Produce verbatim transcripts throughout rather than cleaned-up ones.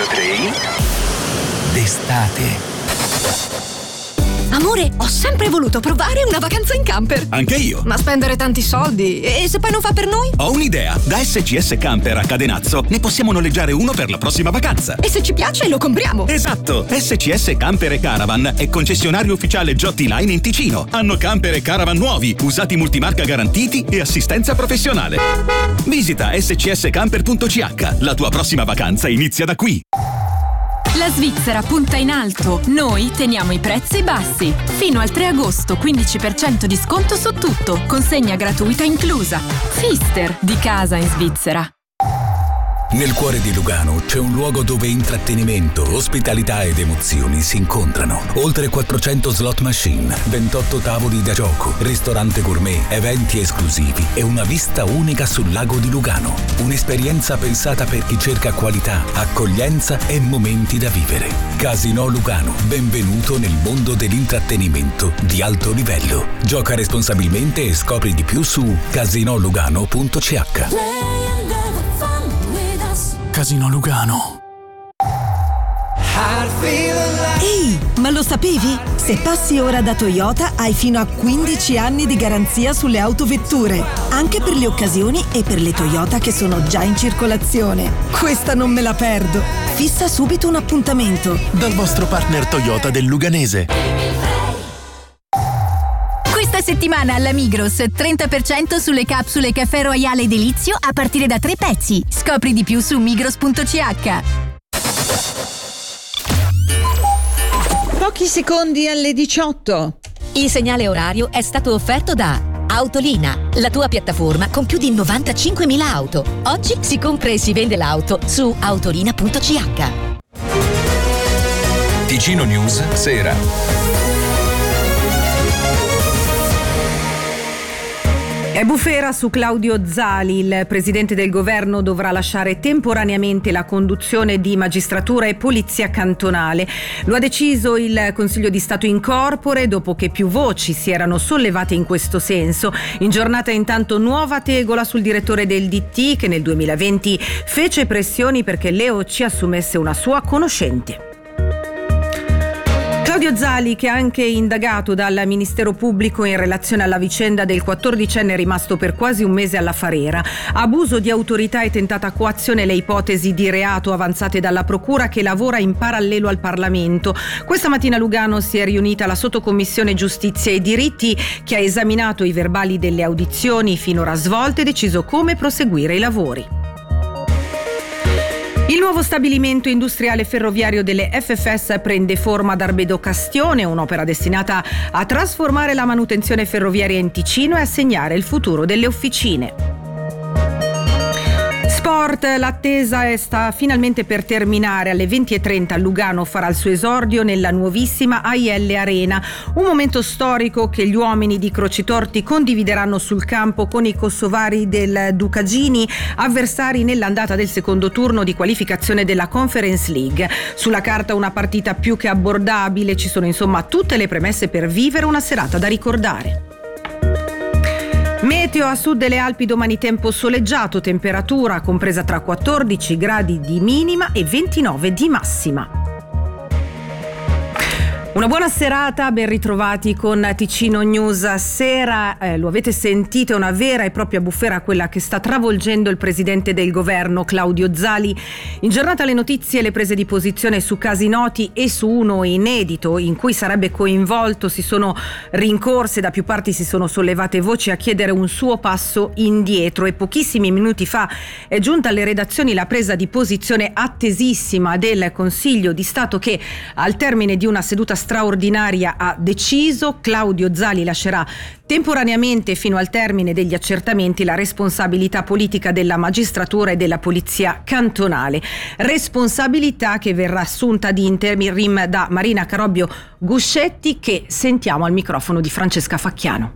Radio tre d'estate. Amore, ho sempre voluto provare una vacanza in camper. Anche io. Ma spendere tanti soldi? E se poi non fa per noi? Ho un'idea. Da S C S Camper a Cadenazzo ne possiamo noleggiare uno per la prossima vacanza. E se ci piace lo compriamo. Esatto. S C S Camper e Caravan è concessionario ufficiale Giotti Line in Ticino. Hanno camper e caravan nuovi, usati multimarca garantiti e assistenza professionale. Visita s c s camper punto c h. La tua prossima vacanza inizia da qui. La Svizzera punta in alto. Noi teniamo i prezzi bassi. Fino al tre agosto quindici per cento di sconto su tutto. Consegna gratuita inclusa. Pfister, di casa in Svizzera. Nel cuore di Lugano c'è un luogo dove intrattenimento, ospitalità ed emozioni si incontrano. Oltre quattrocento slot machine, ventotto tavoli da gioco, ristorante gourmet, eventi esclusivi e una vista unica sul lago di Lugano. Un'esperienza pensata per chi cerca qualità, accoglienza e momenti da vivere. Casino Lugano, benvenuto nel mondo dell'intrattenimento di alto livello. Gioca responsabilmente e scopri di più su casino lugano punto c h. Casino Lugano. Ehi, ma lo sapevi? Se passi ora da Toyota hai fino a quindici anni di garanzia sulle autovetture, anche per le occasioni e per le Toyota che sono già in circolazione. Questa non me la perdo. Fissa subito un appuntamento dal vostro partner Toyota del Luganese. Questa settimana alla Migros trenta per cento sulle capsule Caffè Royale Delizio a partire da tre pezzi. Scopri di più su migros punto c h. Pochi secondi alle diciotto. Il segnale orario è stato offerto da Autolina, la tua piattaforma con più di novantacinquemila auto. Oggi si compra e si vende l'auto su autolina punto c h. Ticino News Sera. È bufera su Claudio Zali. Il presidente del governo dovrà lasciare temporaneamente la conduzione di magistratura e polizia cantonale. Lo ha deciso il Consiglio di Stato in corpore dopo che più voci si erano sollevate in questo senso. In giornata intanto nuova tegola sul direttore del D T che nel duemilaventi fece pressioni perché l'E O C assumesse una sua conoscente. Claudio Zali, che è anche indagato dal Ministero Pubblico in relazione alla vicenda del quattordicenne rimasto per quasi un mese alla Farera. Abuso di autorità e tentata coazione le ipotesi di reato avanzate dalla Procura che lavora in parallelo al Parlamento. Questa mattina a Lugano si è riunita la Sottocommissione Giustizia e Diritti che ha esaminato i verbali delle audizioni finora svolte e deciso come proseguire i lavori. Il nuovo stabilimento industriale ferroviario delle F F S prende forma ad Arbedo Castione, un'opera destinata a trasformare la manutenzione ferroviaria in Ticino e a segnare il futuro delle officine. Sport, l'attesa sta finalmente per terminare. Alle venti e trenta Lugano farà il suo esordio nella nuovissima A I L Arena, un momento storico che gli uomini di Crocitorti condivideranno sul campo con i kosovari del Ducagini, avversari nell'andata del secondo turno di qualificazione della Conference League. Sulla carta una partita più che abbordabile, ci sono insomma tutte le premesse per vivere una serata da ricordare. Meteo a sud delle Alpi domani tempo soleggiato, temperatura compresa tra quattordici gradi di minima e ventinove di massima. Una buona serata, ben ritrovati con Ticino News Sera. Eh, lo avete sentito, è una vera e propria bufera quella che sta travolgendo il presidente del governo Claudio Zali. In giornata le notizie, le prese di posizione su casi noti e su uno inedito in cui sarebbe coinvolto si sono rincorse, da più parti si sono sollevate voci a chiedere un suo passo indietro e pochissimi minuti fa è giunta alle redazioni la presa di posizione attesissima del Consiglio di Stato che al termine di una seduta straordinaria ha deciso Claudio Zali lascerà temporaneamente fino al termine degli accertamenti la responsabilità politica della magistratura e della polizia cantonale, responsabilità che verrà assunta di interim da Marina Carobbio Guscetti, che sentiamo al microfono di Francesca Facchiano.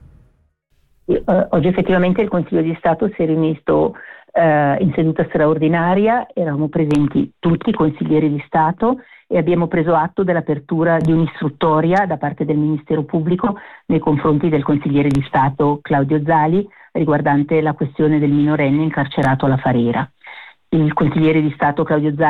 Oggi effettivamente il Consiglio di Stato si è riunito eh, in seduta straordinaria, eravamo presenti tutti i consiglieri di Stato e abbiamo preso atto dell'apertura di un'istruttoria da parte del Ministero Pubblico nei confronti del consigliere di Stato Claudio Zali riguardante la questione del minorenne incarcerato alla Farera. Il consigliere di Stato Claudio Zali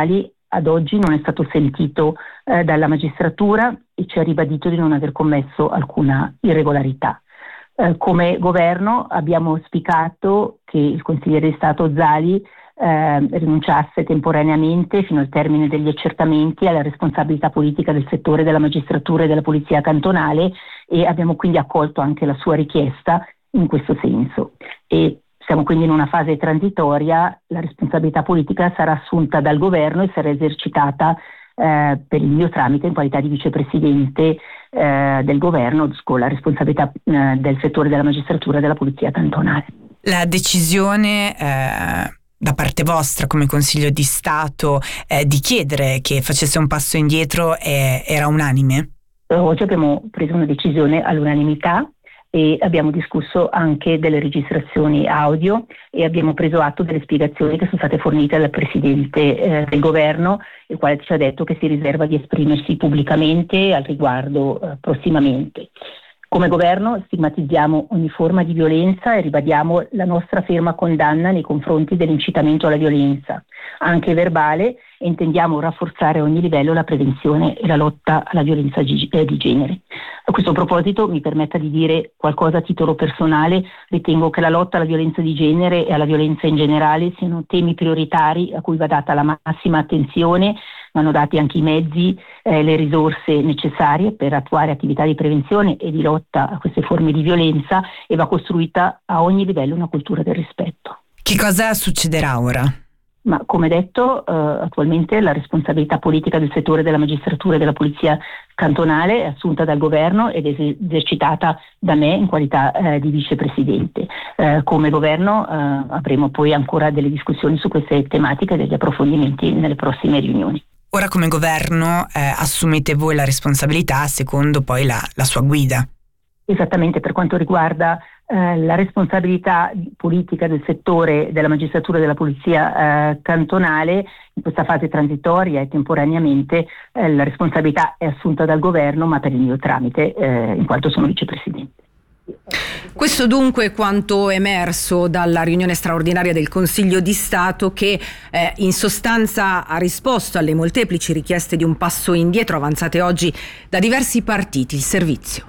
ad oggi non è stato sentito eh, dalla magistratura e ci ha ribadito di non aver commesso alcuna irregolarità. Eh, come governo abbiamo auspicato che il consigliere di Stato Zali eh, rinunciasse temporaneamente fino al termine degli accertamenti alla responsabilità politica del settore della magistratura e della polizia cantonale, e abbiamo quindi accolto anche la sua richiesta in questo senso. E siamo quindi in una fase transitoria, la responsabilità politica sarà assunta dal governo e sarà esercitata eh, per il mio tramite in qualità di vicepresidente eh, del governo con la responsabilità eh, del settore della magistratura e della polizia cantonale. La decisione eh, da parte vostra come Consiglio di Stato eh, di chiedere che facesse un passo indietro eh, era unanime? Oggi abbiamo preso una decisione all'unanimità e abbiamo discusso anche delle registrazioni audio e abbiamo preso atto delle spiegazioni che sono state fornite dal Presidente eh, del Governo, il quale ci ha detto che si riserva di esprimersi pubblicamente al riguardo eh, prossimamente. Come governo stigmatizziamo ogni forma di violenza e ribadiamo la nostra ferma condanna nei confronti dell'incitamento alla violenza, anche verbale, e intendiamo rafforzare a ogni livello la prevenzione e la lotta alla violenza di genere. A questo proposito mi permetta di dire qualcosa a titolo personale. Ritengo che la lotta alla violenza di genere e alla violenza in generale siano temi prioritari a cui va data la massima attenzione, vanno dati anche i mezzi e eh, le risorse necessarie per attuare attività di prevenzione e di lotta a queste forme di violenza, e va costruita a ogni livello una cultura del rispetto. Che cosa succederà ora? Ma come detto, eh, attualmente la responsabilità politica del settore della magistratura e della polizia cantonale è assunta dal governo ed è esercitata da me in qualità eh, di vicepresidente. Eh, come governo eh, avremo poi ancora delle discussioni su queste tematiche e degli approfondimenti nelle prossime riunioni. Ora come governo eh, assumete voi la responsabilità secondo poi la, la sua guida. Esattamente, per quanto riguarda eh, la responsabilità politica del settore della magistratura e della polizia eh, cantonale, in questa fase transitoria e temporaneamente eh, la responsabilità è assunta dal governo, ma per il mio tramite, eh, in quanto sono vicepresidente. Questo dunque è quanto emerso dalla riunione straordinaria del Consiglio di Stato, che eh, in sostanza ha risposto alle molteplici richieste di un passo indietro avanzate oggi da diversi partiti. Il servizio.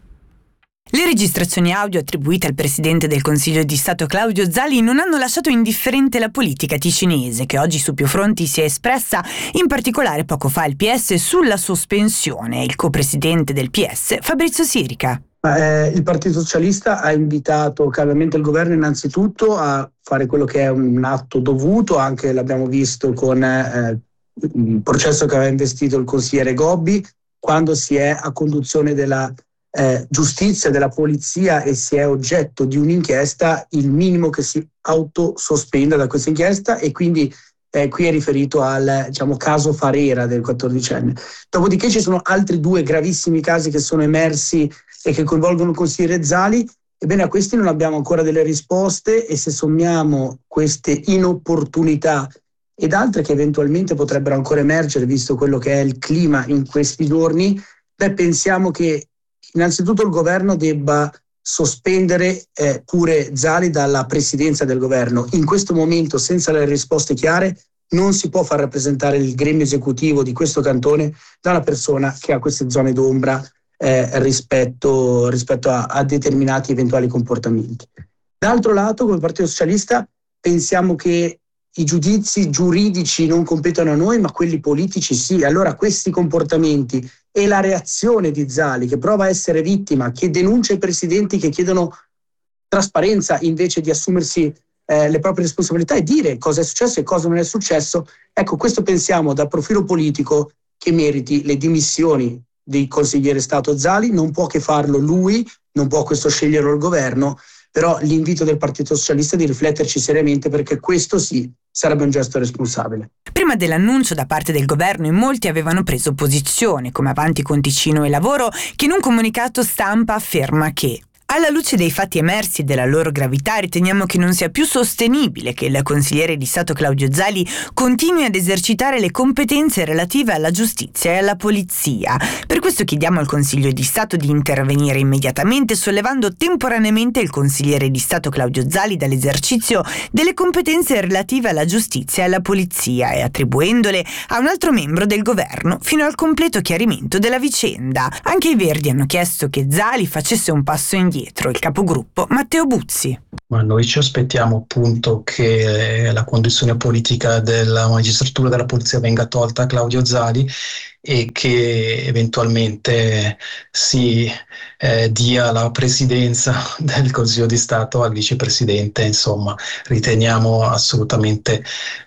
Le registrazioni audio attribuite al Presidente del Consiglio di Stato Claudio Zali non hanno lasciato indifferente la politica ticinese, che oggi su più fronti si è espressa, in particolare poco fa il P S sulla sospensione. Il co-presidente del P S, Fabrizio Sirica. Eh, il Partito Socialista ha invitato caldamente il governo innanzitutto a fare quello che è un atto dovuto, anche l'abbiamo visto con eh, il processo che aveva investito il consigliere Gobbi, quando si è a conduzione della eh, giustizia, della polizia e si è oggetto di un'inchiesta, il minimo che si autosospenda da questa inchiesta, e quindi eh, qui è riferito al diciamo, caso Farera del quattordicenne. Dopodiché ci sono altri due gravissimi casi che sono emersi e che coinvolgono il consigliere Zali. Ebbene, a questi non abbiamo ancora delle risposte, e se sommiamo queste inopportunità ed altre che eventualmente potrebbero ancora emergere, visto quello che è il clima in questi giorni, beh, pensiamo che innanzitutto il governo debba sospendere eh, pure Zali dalla presidenza del governo. In questo momento, senza le risposte chiare, non si può far rappresentare il gremio esecutivo di questo cantone da una persona che ha queste zone d'ombra Eh, rispetto, rispetto a, a determinati eventuali comportamenti. D'altro lato, come Partito Socialista, pensiamo che i giudizi giuridici non competono a noi, ma quelli politici sì. Allora questi comportamenti e la reazione di Zali, che prova a essere vittima, che denuncia i presidenti che chiedono trasparenza invece di assumersi eh, le proprie responsabilità e dire cosa è successo e cosa non è successo, ecco, questo pensiamo dal profilo politico che meriti le dimissioni di consigliere Stato Zali. Non può che farlo lui, non può questo sceglierlo il governo, però l'invito del Partito Socialista è di rifletterci seriamente, perché questo sì sarebbe un gesto responsabile. Prima dell'annuncio da parte del governo in molti avevano preso posizione, come Avanti con Ticino e Lavoro, che in un comunicato stampa afferma che Alla luce dei fatti emersi e della loro gravità, riteniamo che non sia più sostenibile che il consigliere di Stato Claudio Zali continui ad esercitare le competenze relative alla giustizia e alla polizia. Per questo chiediamo al Consiglio di Stato di intervenire immediatamente, sollevando temporaneamente il consigliere di Stato Claudio Zali dall'esercizio delle competenze relative alla giustizia e alla polizia e attribuendole a un altro membro del governo fino al completo chiarimento della vicenda. Anche i Verdi hanno chiesto che Zali facesse un passo indietro. Il capogruppo Matteo Buzzi. Ma noi ci aspettiamo appunto che la condizione politica della magistratura e della polizia venga tolta a Claudio Zali e che eventualmente si eh, dia la presidenza del Consiglio di Stato al vicepresidente. Insomma, riteniamo assolutamente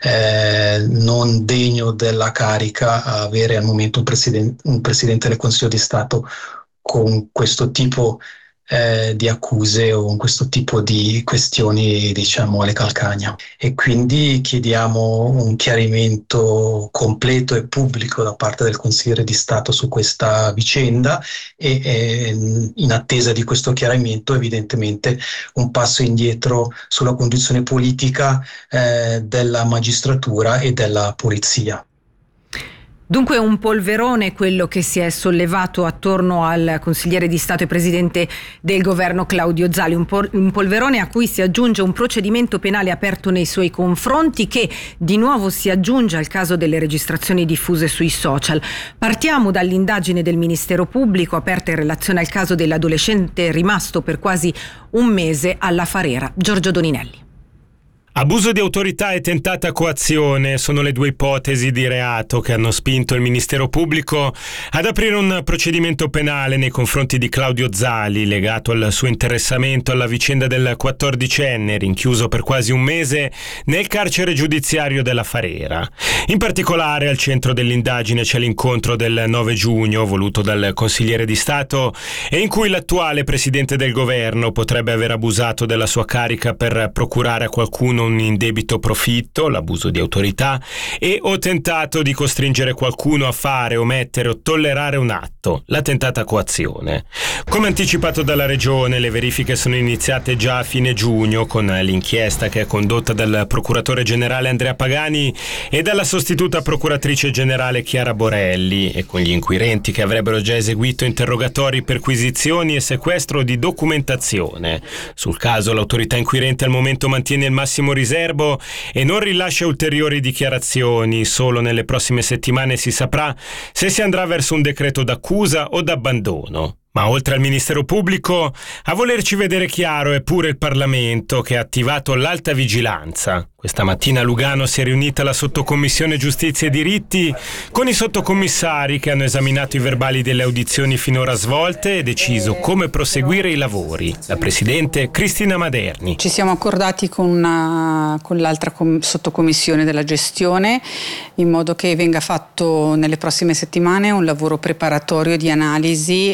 eh, non degno della carica avere al momento un, presiden- un presidente del Consiglio di Stato con questo tipo Eh, di accuse o con questo tipo di questioni, diciamo, alle calcagna. E quindi chiediamo un chiarimento completo e pubblico da parte del consigliere di Stato su questa vicenda e eh, in attesa di questo chiarimento evidentemente un passo indietro sulla condizione politica eh, della magistratura e della polizia. Dunque un polverone quello che si è sollevato attorno al consigliere di Stato e presidente del governo Claudio Zali, un, po- un polverone a cui si aggiunge un procedimento penale aperto nei suoi confronti che di nuovo si aggiunge al caso delle registrazioni diffuse sui social. Partiamo dall'indagine del Ministero Pubblico aperta in relazione al caso dell'adolescente rimasto per quasi un mese alla Farera. Giorgio Doninelli. Abuso di autorità e tentata coazione sono le due ipotesi di reato che hanno spinto il Ministero Pubblico ad aprire un procedimento penale nei confronti di Claudio Zali legato al suo interessamento alla vicenda del quattordicenne rinchiuso per quasi un mese nel carcere giudiziario della Farera. In particolare al centro dell'indagine c'è l'incontro del nove giugno voluto dal consigliere di Stato e in cui l'attuale presidente del governo potrebbe aver abusato della sua carica per procurare a qualcuno un indebito profitto, l'abuso di autorità, e o tentato di costringere qualcuno a fare, omettere o tollerare un atto, la tentata coazione. Come anticipato dalla Regione, le verifiche sono iniziate già a fine giugno con l'inchiesta che è condotta dal procuratore generale Andrea Pagani e dalla sostituta procuratrice generale Chiara Borelli e con gli inquirenti che avrebbero già eseguito interrogatori, perquisizioni e sequestro di documentazione. Sul caso l'autorità inquirente al momento mantiene il massimo riservo e non rilascia ulteriori dichiarazioni. Solo nelle prossime settimane si saprà se si andrà verso un decreto d'accusa o d'abbandono. Ma oltre al Ministero Pubblico, a volerci vedere chiaro è pure il Parlamento che ha attivato l'alta vigilanza. Questa mattina a Lugano si è riunita la sottocommissione giustizia e diritti con i sottocommissari che hanno esaminato i verbali delle audizioni finora svolte e deciso come proseguire i lavori. La presidente Cristina Maderni. Ci siamo accordati con, una, con l'altra com- sottocommissione della gestione in modo che venga fatto nelle prossime settimane un lavoro preparatorio di analisi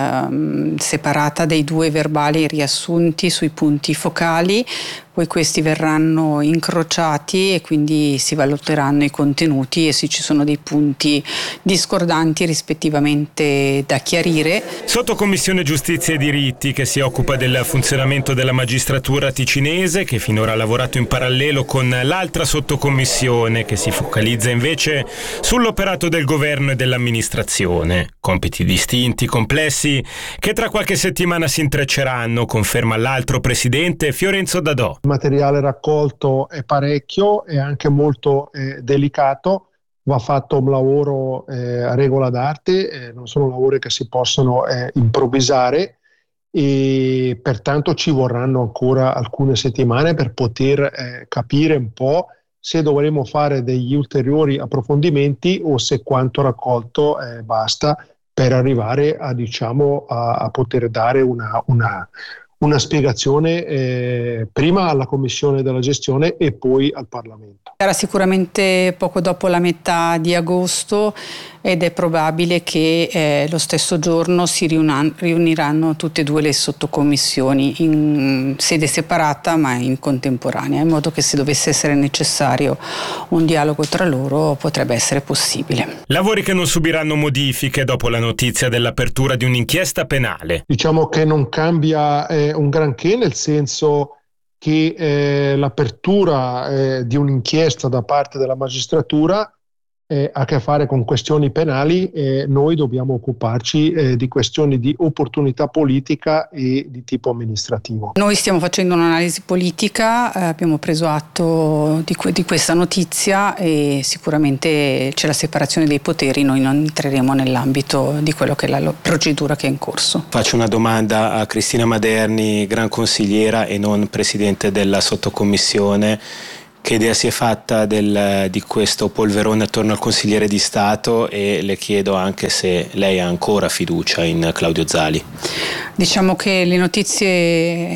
eh, separata dei due verbali riassunti sui punti focali. Poi questi verranno incrociati e quindi si valuteranno i contenuti e se ci sono dei punti discordanti rispettivamente da chiarire. Sottocommissione Giustizia e Diritti che si occupa del funzionamento della magistratura ticinese, che finora ha lavorato in parallelo con l'altra sottocommissione che si focalizza invece sull'operato del governo e dell'amministrazione. Compiti distinti, complessi, che tra qualche settimana si intrecceranno, conferma l'altro presidente Fiorenzo Dadò. Il materiale raccolto è parecchio, è anche molto eh, delicato, va fatto un lavoro eh, a regola d'arte, eh, non sono lavori che si possono eh, improvvisare e pertanto ci vorranno ancora alcune settimane per poter eh, capire un po' se dovremo fare degli ulteriori approfondimenti o se quanto raccolto eh, basta per arrivare a, diciamo, a, a poter dare una, una una spiegazione eh, prima alla Commissione della gestione e poi al Parlamento. Era sicuramente poco dopo la metà di agosto, ed è probabile che eh, lo stesso giorno si riunan- riuniranno tutte e due le sottocommissioni in sede separata ma in contemporanea, in modo che se dovesse essere necessario un dialogo tra loro potrebbe essere possibile. Lavori che non subiranno modifiche dopo la notizia dell'apertura di un'inchiesta penale. Diciamo che non cambia eh, un granché, nel senso che eh, l'apertura eh, di un'inchiesta da parte della magistratura eh, ha a che fare con questioni penali e noi dobbiamo occuparci eh, di questioni di opportunità politica e di tipo amministrativo. Noi stiamo facendo un'analisi politica, eh, abbiamo preso atto di, que- di questa notizia e sicuramente c'è la separazione dei poteri, noi non entreremo nell'ambito di quello che è la lo- procedura che è in corso. Faccio una domanda a Cristina Maderni, gran consigliera e non presidente della sottocommissione. Che idea si è fatta del, di questo polverone attorno al consigliere di Stato, e le chiedo anche se lei ha ancora fiducia in Claudio Zali. Diciamo che le notizie